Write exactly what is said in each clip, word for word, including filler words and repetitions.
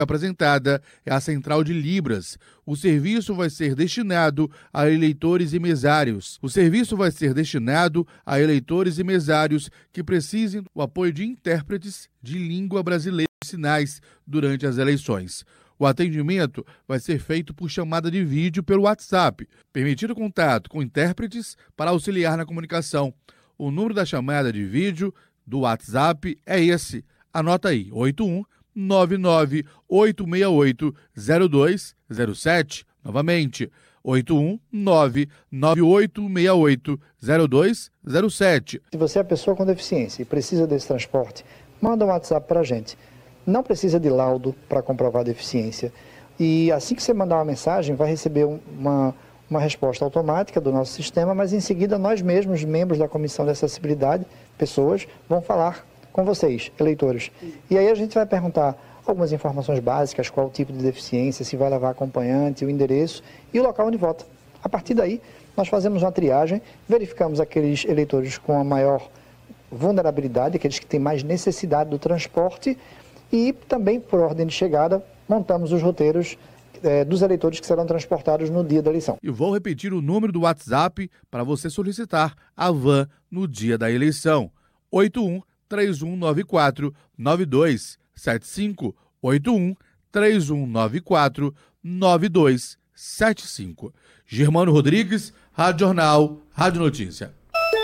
apresentada é a Central de Libras. O serviço vai ser destinado a eleitores e mesários. O serviço vai ser destinado a eleitores e mesários que precisem do apoio de intérpretes de língua brasileira de sinais durante as eleições. O atendimento vai ser feito por chamada de vídeo pelo WhatsApp, permitindo contato com intérpretes para auxiliar na comunicação. O número da chamada de vídeo do WhatsApp é esse. Anota aí, oito um nove nove oito seis oito zero dois zero sete. Novamente, oito um nove nove oito seis oito zero dois zero sete. Se você é pessoa com deficiência e precisa desse transporte, manda um WhatsApp para a gente. Não precisa de laudo para comprovar a deficiência. E assim que você mandar uma mensagem, vai receber uma, uma resposta automática do nosso sistema, mas em seguida nós mesmos, membros da Comissão de Acessibilidade, pessoas, vão falar com vocês, eleitores. E aí a gente vai perguntar algumas informações básicas, qual o tipo de deficiência, se vai levar acompanhante, o endereço e o local onde vota. A partir daí, nós fazemos uma triagem, verificamos aqueles eleitores com a maior vulnerabilidade, aqueles que têm mais necessidade do transporte e também, por ordem de chegada, montamos os roteiros eh, dos eleitores que serão transportados no dia da eleição. E vou repetir o número do WhatsApp para você solicitar a van no dia da eleição. oito um três um nove quatro nove dois sete cinco, oito um três um nove quatro nove dois sete cinco. Germano Rodrigues, Rádio Jornal, Rádio Notícia.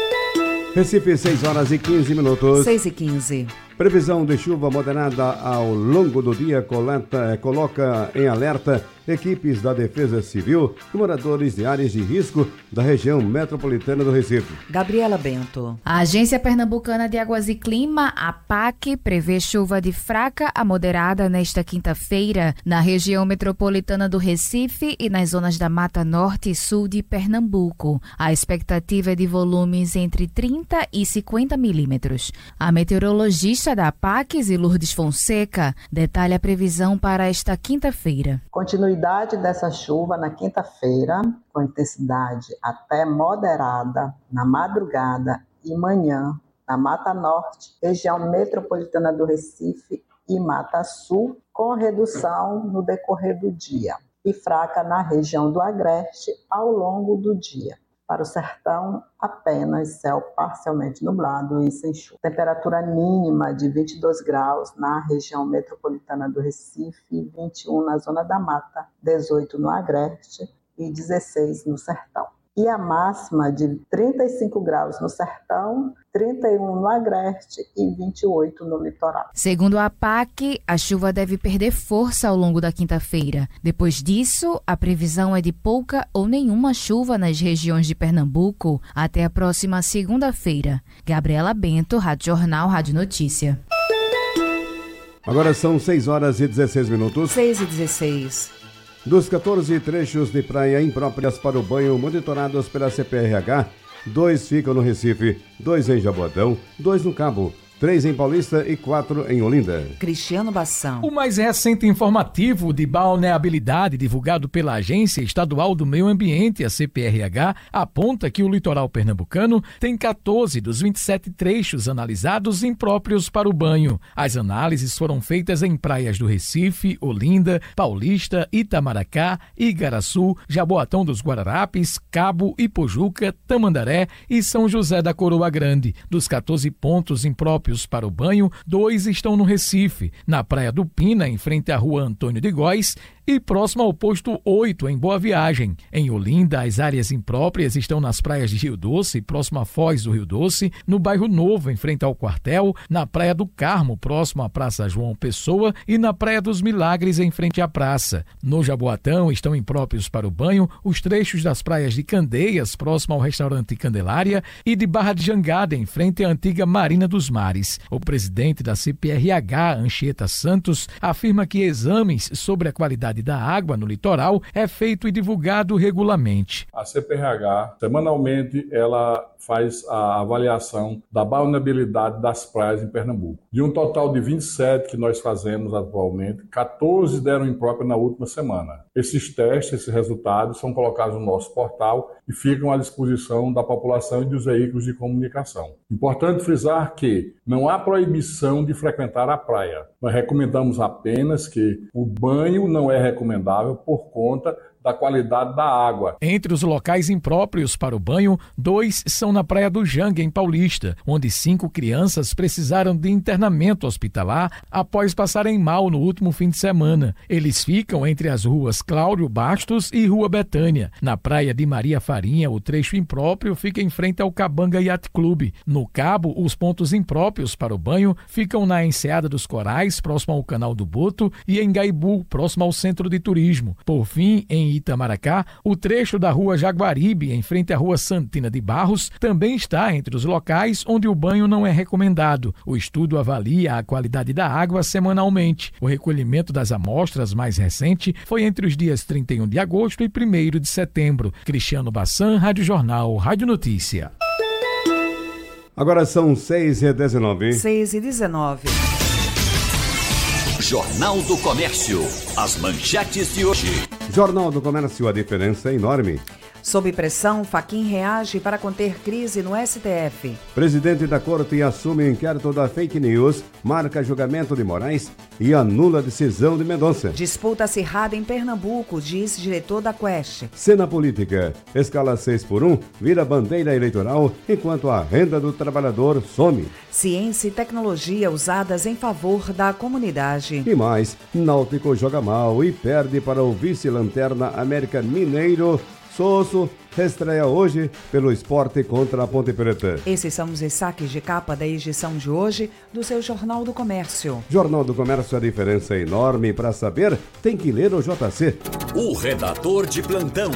Recife, seis horas e quinze minutos. seis e quinze. Previsão de chuva moderada ao longo do dia coleta, coloca em alerta equipes da Defesa Civil e moradores de áreas de risco da região metropolitana do Recife. Gabriela Bento. A Agência Pernambucana de Águas e Clima, a APAC, prevê chuva de fraca a moderada nesta quinta-feira na região metropolitana do Recife e nas zonas da Mata Norte e Sul de Pernambuco. A expectativa é de volumes entre trinta e cinquenta milímetros. A meteorologista da APAC, Lourdes Fonseca, detalha a previsão para esta quinta-feira. Continuidade dessa chuva na quinta-feira, com intensidade até moderada na madrugada e manhã na Mata Norte, região metropolitana do Recife e Mata Sul, com redução no decorrer do dia, e fraca na região do Agreste ao longo do dia. Para o sertão, apenas céu parcialmente nublado e sem chuva. Temperatura mínima de vinte e dois graus na região metropolitana do Recife, vinte e um na zona da Mata, dezoito no Agreste e dezesseis no sertão. E a máxima de trinta e cinco graus no sertão, trinta e um no Agreste e vinte e oito no litoral. Segundo a APAC, a chuva deve perder força ao longo da quinta-feira. Depois disso, a previsão é de pouca ou nenhuma chuva nas regiões de Pernambuco até a próxima segunda-feira. Gabriela Bento, Rádio Jornal, Rádio Notícia. Agora são seis horas e dezesseis minutos. seis e dezesseis. Dos catorze trechos de praia impróprias para o banho monitorados pela C P R H, dois ficam no Recife, dois em Jaboatão, dois no Cabo, três em Paulista e quatro em Olinda. Cristiano Bassão. O mais recente informativo de balneabilidade divulgado pela Agência Estadual do Meio Ambiente, a C P R H, aponta que o litoral pernambucano tem catorze dos vinte e sete trechos analisados impróprios para o banho. As análises foram feitas em praias do Recife, Olinda, Paulista, Itamaracá, Igaraçu, Jaboatão dos Guararapes, Cabo, Ipojuca, Tamandaré e São José da Coroa Grande. Dos catorze pontos impróprios para o banho, dois estão no Recife, na Praia do Pina, em frente à Rua Antônio de Góes, e próximo ao posto oito, em Boa Viagem. Em Olinda, as áreas impróprias estão nas praias de Rio Doce, próximo à Foz do Rio Doce, no Bairro Novo, em frente ao quartel, na Praia do Carmo, próximo à Praça João Pessoa, e na Praia dos Milagres, em frente à praça. No Jaboatão, estão impróprios para o banho os trechos das praias de Candeias, próximo ao restaurante Candelária, e de Barra de Jangada, em frente à antiga Marina dos Mares. O presidente da C P R H, Anchieta Santos, afirma que exames sobre a qualidade da água no litoral é feito e divulgado regularmente. A C P R H, semanalmente, ela faz a avaliação da balneabilidade das praias em Pernambuco. De um total de vinte e sete que nós fazemos atualmente, catorze deram impróprio na última semana. Esses testes, esses resultados são colocados no nosso portal e ficam à disposição da população e dos veículos de comunicação. Importante frisar que não há proibição de frequentar a praia. Nós recomendamos apenas que o banho não é recomendável por conta da qualidade da água. Entre os locais impróprios para o banho, dois são na Praia do Jangue, em Paulista, onde cinco crianças precisaram de internamento hospitalar após passarem mal no último fim de semana. Eles ficam entre as ruas Cláudio Bastos e Rua Betânia. Na Praia de Maria Farinha, o trecho impróprio fica em frente ao Cabanga Yacht Club. No Cabo, os pontos impróprios para o banho ficam na Enseada dos Corais, próximo ao Canal do Boto, e em Gaibu, próximo ao Centro de Turismo. Por fim, em Itamaracá, o trecho da Rua Jaguaribe, em frente à Rua Santina de Barros, também está entre os locais onde o banho não é recomendado. O estudo avalia a qualidade da água semanalmente. O recolhimento das amostras mais recente foi entre os dias trinta e um de agosto e primeiro de setembro. Cristiano Bassan, Rádio Jornal, Rádio Notícia. Agora são seis e dezenove. seis e dezenove. Jornal do Comércio. As manchetes de hoje. Jornal do Comércio, a diferença é enorme. Sob pressão, Fachin reage para conter crise no S T F. Presidente da Corte assume inquérito da fake news, marca julgamento de Moraes e anula a decisão de Mendonça. Disputa acirrada em Pernambuco, diz diretor da Quest. Cena política. Escala seis por um vira bandeira eleitoral, enquanto a renda do trabalhador some. Ciência e tecnologia usadas em favor da comunidade. E mais, Náutico joga mal e perde para o vice-lanterna América Mineiro. Sosso estreia hoje pelo Sport contra a Ponte Preta. Esses são os destaques de capa da edição de hoje do seu Jornal do Comércio. Jornal do Comércio, a diferença é enorme. Para saber, tem que ler o J C. O redator de plantão.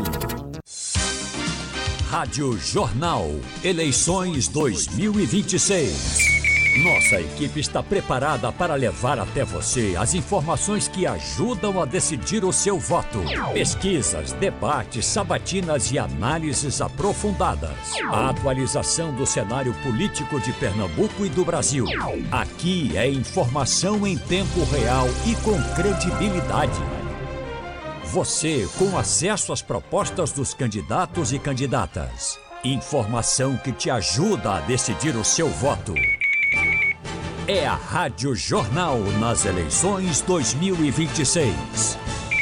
Rádio Jornal. Eleições dois mil e vinte e seis. Nossa equipe está preparada para levar até você as informações que ajudam a decidir o seu voto. Pesquisas, debates, sabatinas e análises aprofundadas. A atualização do cenário político de Pernambuco e do Brasil. Aqui é informação em tempo real e com credibilidade. Você com acesso às propostas dos candidatos e candidatas. Informação que te ajuda a decidir o seu voto. É a Rádio Jornal nas eleições dois mil e vinte e seis.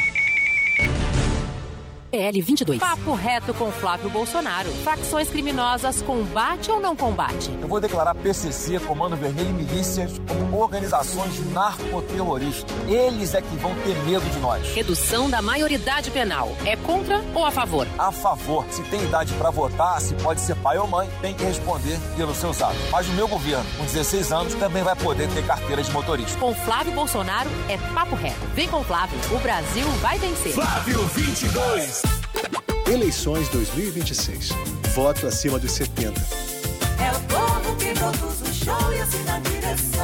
P L vinte e dois. Papo reto com Flávio Bolsonaro. Facções criminosas combate ou não combate? Eu vou declarar P C C, Comando Vermelho e milícias como organizações narcoterroristas. Eles é que vão ter medo de nós. Redução da maioridade penal. É contra ou a favor? A favor. Se tem idade para votar, se pode ser pai ou mãe, tem que responder pelos seus atos. Mas o meu governo, com dezesseis anos, também vai poder ter carteira de motorista. Com Flávio Bolsonaro é papo reto. Vem com Flávio. O Brasil vai vencer. Flávio vinte e dois. Eleições dois mil e vinte e seis. Voto acima dos setenta. É o povo que produz o show e assim na direção.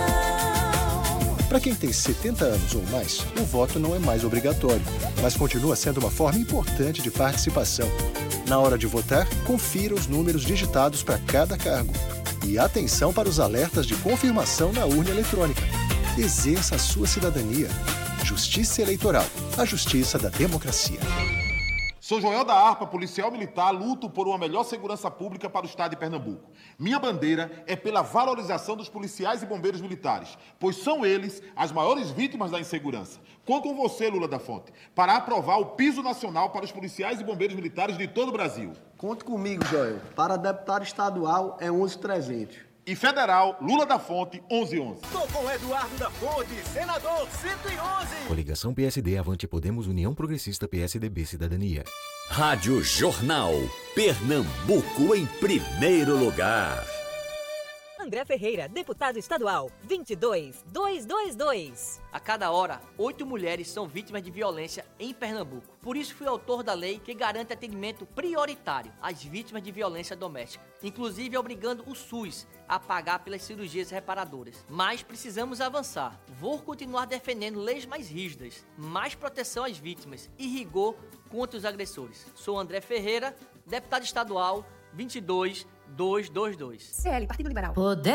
Para quem tem setenta anos ou mais, o voto não é mais obrigatório, mas continua sendo uma forma importante de participação. Na hora de votar, confira os números digitados para cada cargo. E atenção para os alertas de confirmação na urna eletrônica. Exerça a sua cidadania. Justiça Eleitoral. A justiça da democracia. Sou Joel da Harpa, policial militar, luto por uma melhor segurança pública para o estado de Pernambuco. Minha bandeira é pela valorização dos policiais e bombeiros militares, pois são eles as maiores vítimas da insegurança. Conto com você, Lula da Fonte, para aprovar o piso nacional para os policiais e bombeiros militares de todo o Brasil. Conte comigo, Joel. Para deputado estadual é onze mil e trezentos. E federal, Lula da Fonte, onze onze. Estou com Eduardo da Fonte, senador cento e onze. Coligação P S D, Avante Podemos, União Progressista, P S D B, Cidadania. Rádio Jornal. Pernambuco em primeiro lugar. André Ferreira, deputado estadual, vinte e dois mil duzentos e vinte e dois. A cada hora, oito mulheres são vítimas de violência em Pernambuco. Por isso fui autor da lei que garante atendimento prioritário às vítimas de violência doméstica, inclusive obrigando o SUS a pagar pelas cirurgias reparadoras. Mas precisamos avançar. Vou continuar defendendo leis mais rígidas, mais proteção às vítimas e rigor contra os agressores. Sou André Ferreira, deputado estadual, vinte e dois mil duzentos e vinte e dois. C L, Partido Liberal. Poder